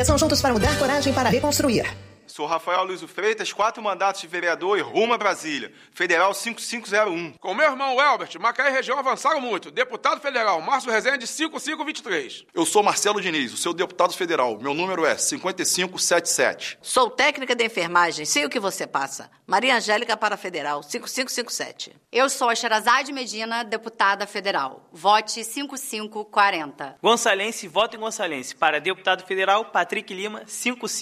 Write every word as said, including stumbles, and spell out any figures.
Direção juntos para mudar, coragem para reconstruir. Sou Rafael Luiz Freitas, quatro mandatos de vereador e rumo a Brasília. Federal cinco cinco zero um. Com meu irmão Elbert, Macaé e região avançaram muito. Deputado federal, Márcio Rezende, cinco cinco dois três. Eu sou Marcelo Diniz, o seu deputado federal. Meu número é cinco cinco sete sete. Sou técnica de enfermagem, sei o que você passa. Maria Angélica para federal, cinco cinco cinco sete. Eu sou a Sherazade Medina, deputada federal. Vote cinco cinco quatro zero. Gonçalense, voto em Gonçalense. Para deputado federal, Patrick Lima, cinco cinco